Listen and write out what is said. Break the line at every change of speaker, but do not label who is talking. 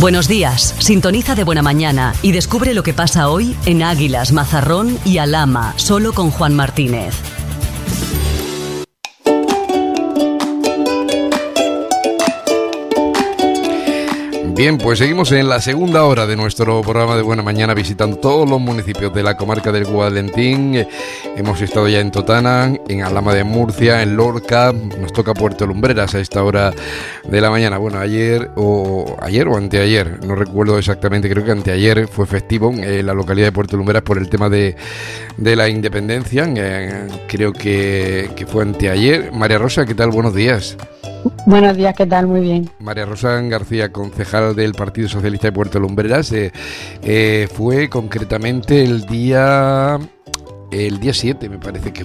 Buenos días, sintoniza de Buena Mañana y descubre lo que pasa hoy en Águilas, Mazarrón y Alhama, solo con Juan Martínez.
Bien, pues seguimos en la segunda hora de nuestro programa de Buena Mañana visitando todos los municipios de la comarca del Guadalentín. Hemos estado ya en Totana, en Alhama de Murcia, en Lorca, nos toca Puerto Lumbreras a esta hora de la mañana. Bueno, ayer o anteayer, no recuerdo exactamente, creo que anteayer fue festivo en la localidad de Puerto Lumbreras por el tema de la independencia. Creo que fue anteayer. María Rosa, ¿qué tal? Buenos días.
Buenos días, ¿qué tal? Muy bien.
María Rosa García, concejal del Partido Socialista de Puerto Lumbreras, fue concretamente el día 7, me parece que